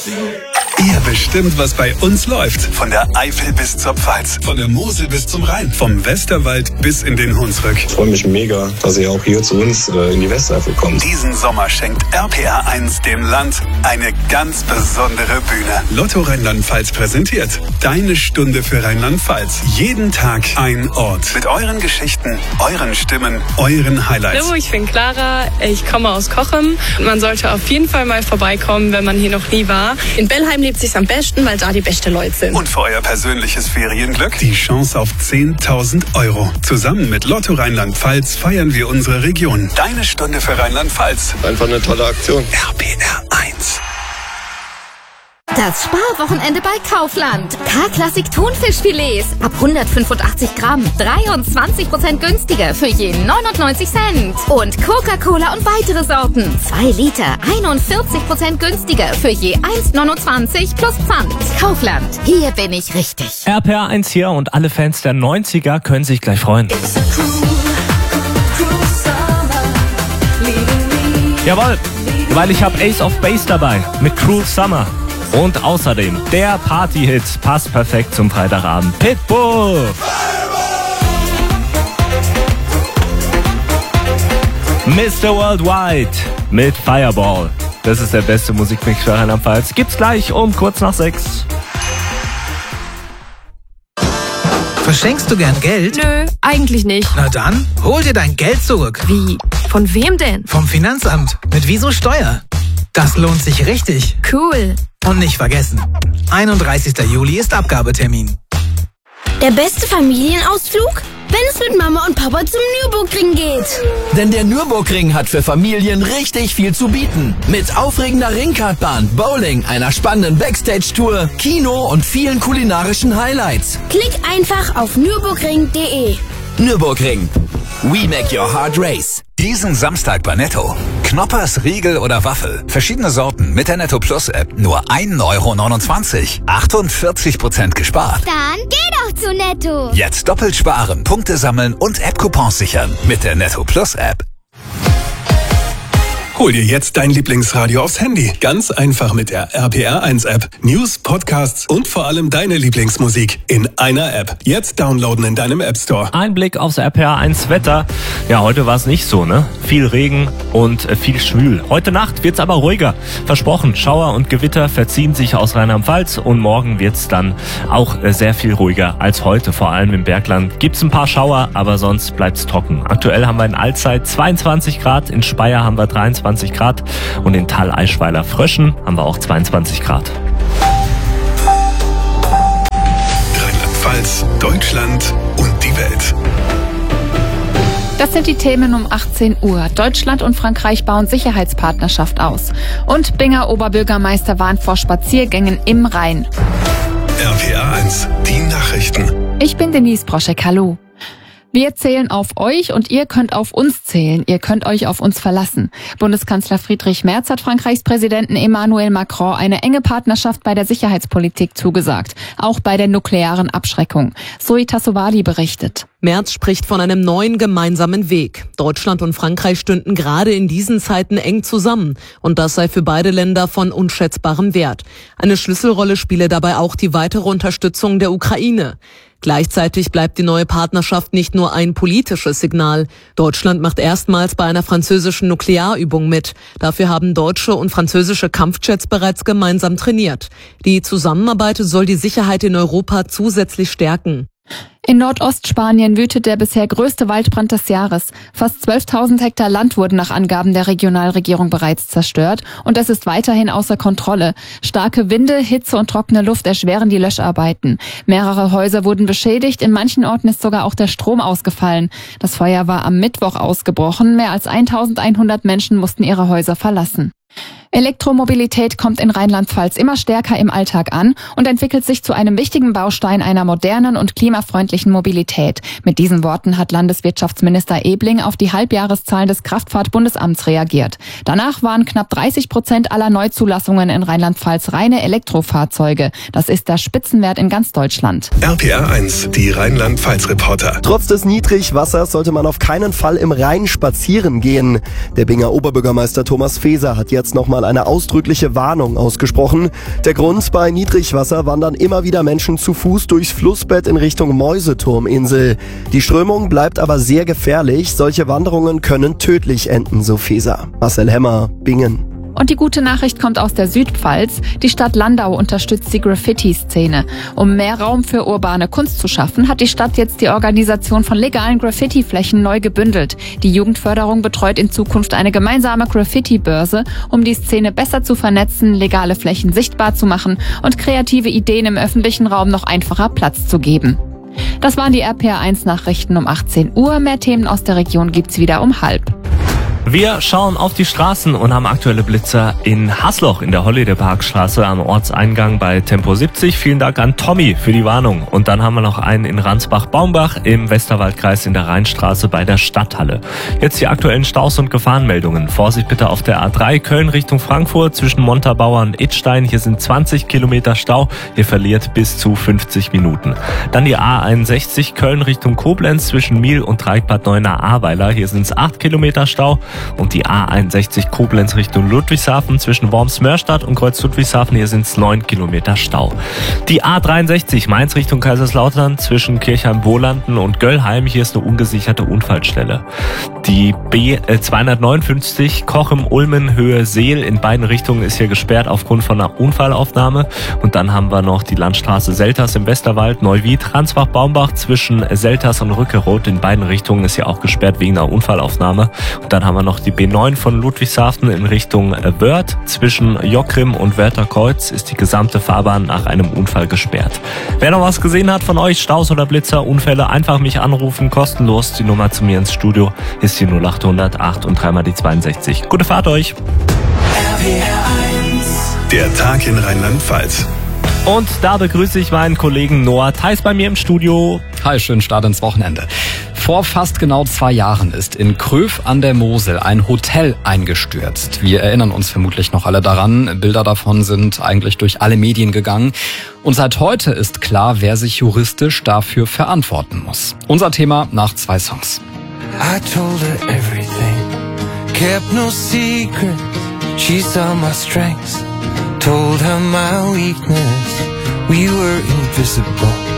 Ihr bestimmt, was bei uns läuft. Von der Eifel bis zur Pfalz, von der Mosel bis zum Rhein, vom Westerwald bis in den Hunsrück. Ich freue mich mega, dass ihr auch hier zu uns in die Westeifel kommt. Diesen Sommer schenkt RPR 1 dem Land eine ganz besondere Bühne. Lotto Rheinland-Pfalz präsentiert Deine Stunde für Rheinland-Pfalz. Jeden Tag ein Ort. Mit euren Geschichten, euren Stimmen, euren Highlights. Hallo, ich bin Clara, ich komme aus Cochem. Man sollte auf jeden Fall mal vorbeikommen, wenn man hier noch nie war. In Bellheim lebt sich's am besten, weil da die besten Leute sind. Und für euer persönliches Ferienglück die Chance auf 10.000 €. Zusammen mit Lotto Rheinland-Pfalz feiern wir unsere Region. Deine Stunde für Rheinland-Pfalz. Einfach eine tolle Aktion. RPR 1. Das Sparwochenende bei Kaufland. K-Klassik Thunfischfilets ab 185 Gramm. 23% günstiger für je 99 Cent. Und Coca-Cola und weitere Sorten. 2 Liter, 41% günstiger für je 1,29 plus Pfand. Kaufland, hier bin ich richtig. RPR 1 hier und alle Fans der 90er können sich gleich freuen. Jawohl, weil ich habe Ace of Base dabei mit Cruel Summer. Und außerdem, der Party-Hit passt perfekt zum Freitagabend. Pitbull! Mr. Worldwide mit Fireball. Das ist der beste Musikmix für Rheinland-Pfalz. Gibt's gleich um kurz nach 6. Verschenkst du gern Geld? Nö, eigentlich nicht. Na dann, hol dir dein Geld zurück. Wie? Von wem denn? Vom Finanzamt. Mit Wieso Steuer. Das lohnt sich richtig. Cool. Und nicht vergessen, 31. Juli ist Abgabetermin. Der beste Familienausflug? Wenn es mit Mama und Papa zum Nürburgring geht. Denn der Nürburgring hat für Familien richtig viel zu bieten. Mit aufregender Ringkartbahn, Bowling, einer spannenden Backstage-Tour, Kino und vielen kulinarischen Highlights. Klick einfach auf nürburgring.de. Nürburgring. We make your heart race. Diesen Samstag bei Netto. Knoppers, Riegel oder Waffel. Verschiedene Sorten mit der Netto Plus App. Nur 1,29 €. 48% gespart. Dann geh doch zu Netto. Jetzt doppelt sparen, Punkte sammeln und App-Coupons sichern. Mit der Netto Plus App. Hol dir jetzt dein Lieblingsradio aufs Handy. Ganz einfach mit der RPR 1 App. News, Podcasts und vor allem deine Lieblingsmusik in einer App. Jetzt downloaden in deinem App Store. Ein Blick aufs RPR 1 Wetter. Ja, heute war es nicht so, ne? Viel Regen und viel schwül. Heute Nacht wird's aber ruhiger. Versprochen, Schauer und Gewitter verziehen sich aus Rheinland-Pfalz und morgen wird's dann auch sehr viel ruhiger als heute. Vor allem im Bergland gibt's ein paar Schauer, aber sonst bleibt's trocken. Aktuell haben wir in Altzeit 22 Grad, in Speyer haben wir 23 Grad und in Tal-Eischweiler Fröschen haben wir auch 22 Grad. Rheinland-Pfalz, Deutschland und die Welt. Das sind die Themen um 18 Uhr. Deutschland und Frankreich bauen Sicherheitspartnerschaft aus. Und Binger Oberbürgermeister warnt vor Spaziergängen im Rhein. RPR 1, die Nachrichten. Ich bin Denise Broschek, hallo. Wir zählen auf euch und ihr könnt auf uns zählen. Ihr könnt euch auf uns verlassen. Bundeskanzler Friedrich Merz hat Frankreichs Präsidenten Emmanuel Macron eine enge Partnerschaft bei der Sicherheitspolitik zugesagt. Auch bei der nuklearen Abschreckung. Zoe Tassovali berichtet. Merz spricht von einem neuen gemeinsamen Weg. Deutschland und Frankreich stünden gerade in diesen Zeiten eng zusammen. Und das sei für beide Länder von unschätzbarem Wert. Eine Schlüsselrolle spiele dabei auch die weitere Unterstützung der Ukraine. Gleichzeitig bleibt die neue Partnerschaft nicht nur ein politisches Signal. Deutschland macht erstmals bei einer französischen Nuklearübung mit. Dafür haben deutsche und französische Kampfjets bereits gemeinsam trainiert. Die Zusammenarbeit soll die Sicherheit in Europa zusätzlich stärken. In Nordostspanien wütet der bisher größte Waldbrand des Jahres. Fast 12.000 Hektar Land wurden nach Angaben der Regionalregierung bereits zerstört und es ist weiterhin außer Kontrolle. Starke Winde, Hitze und trockene Luft erschweren die Löscharbeiten. Mehrere Häuser wurden beschädigt, in manchen Orten ist sogar auch der Strom ausgefallen. Das Feuer war am Mittwoch ausgebrochen, mehr als 1.100 Menschen mussten ihre Häuser verlassen. Elektromobilität kommt in Rheinland-Pfalz immer stärker im Alltag an und entwickelt sich zu einem wichtigen Baustein einer modernen und klimafreundlichen Mobilität. Mit diesen Worten hat Landeswirtschaftsminister Ebling auf die Halbjahreszahlen des Kraftfahrtbundesamts reagiert. Danach waren knapp 30% aller Neuzulassungen in Rheinland-Pfalz reine Elektrofahrzeuge. Das ist der Spitzenwert in ganz Deutschland. RPR 1, die Rheinland-Pfalz-Reporter. Trotz des Niedrigwassers sollte man auf keinen Fall im Rhein spazieren gehen. Der Binger Oberbürgermeister Thomas Feser hat jetzt jetzt nochmal eine ausdrückliche Warnung ausgesprochen. Der Grund: bei Niedrigwasser wandern immer wieder Menschen zu Fuß durchs Flussbett in Richtung Mäuseturminsel. Die Strömung bleibt aber sehr gefährlich. Solche Wanderungen können tödlich enden, so Feser. Marcel Hemmer, Bingen. Und die gute Nachricht kommt aus der Südpfalz. Die Stadt Landau unterstützt die Graffiti-Szene. Um mehr Raum für urbane Kunst zu schaffen, hat die Stadt jetzt die Organisation von legalen Graffiti-Flächen neu gebündelt. Die Jugendförderung betreut in Zukunft eine gemeinsame Graffiti-Börse, um die Szene besser zu vernetzen, legale Flächen sichtbar zu machen und kreative Ideen im öffentlichen Raum noch einfacher Platz zu geben. Das waren die RPR1-Nachrichten um 18 Uhr. Mehr Themen aus der Region gibt's wieder um 12:30. Wir schauen auf die Straßen und haben aktuelle Blitzer in Hasloch in der Holiday-Park-Straße am Ortseingang bei Tempo 70. Vielen Dank an Tommy für die Warnung. Und dann haben wir noch einen in Ransbach-Baumbach im Westerwaldkreis in der Rheinstraße bei der Stadthalle. Jetzt die aktuellen Staus und Gefahrenmeldungen. Vorsicht bitte auf der A3 Köln Richtung Frankfurt zwischen Montabaur und Idstein. Hier sind 20 Kilometer Stau. Ihr verliert bis zu 50 Minuten. Dann die A61 Köln Richtung Koblenz zwischen Miel und Dreieckbad Neuenahr-Ahrweiler. Hier sind es 8 Kilometer Stau. Und die A61 Koblenz Richtung Ludwigshafen zwischen Worms-Mörstadt und Kreuz Ludwigshafen, hier sind es 9 Kilometer Stau. Die A63 Mainz Richtung Kaiserslautern zwischen Kirchheim-Wohlanden und Göllheim, hier ist eine ungesicherte Unfallstelle. Die B259 Kochem-Ulmen Höhe Seel in beiden Richtungen ist hier gesperrt aufgrund von einer Unfallaufnahme. Und dann haben wir noch die Landstraße Selters im Westerwald, Neuwied, Ransbach-Baumbach zwischen Selters und Rückeroth. In beiden Richtungen ist hier auch gesperrt wegen einer Unfallaufnahme. Und dann haben wir noch die B9 von Ludwigshafen in Richtung Wörth. Zwischen Jockrim und Wörtherkreuz ist die gesamte Fahrbahn nach einem Unfall gesperrt. Wer noch was gesehen hat von euch, Staus oder Blitzer, Unfälle, einfach mich anrufen, kostenlos. Die Nummer zu mir ins Studio ist die 0800 8 und 3 mal die 62. Gute Fahrt euch. Der Tag in Rheinland-Pfalz. Und da begrüße ich meinen Kollegen Noah Theis bei mir im Studio. Hi, schönen Start ins Wochenende. Vor fast genau 2 Jahren ist in Kröv an der Mosel ein Hotel eingestürzt. Wir erinnern uns vermutlich noch alle daran. Bilder davon sind eigentlich durch alle Medien gegangen. Und seit heute ist klar, wer sich juristisch dafür verantworten muss. Unser Thema nach 2 Songs. I told her everything, kept no secret. She saw my strengths, told her my weakness. We were invisible.